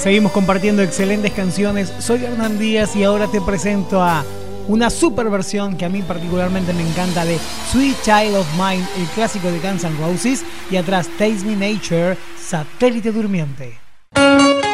Seguimos compartiendo excelentes canciones. Soy Hernán Díaz y ahora te presento a una super versión que a mí particularmente me encanta de Sweet Child of Mine, el clásico de Guns N' Roses, y atrás Taste Me Nature, Satélite Durmiente.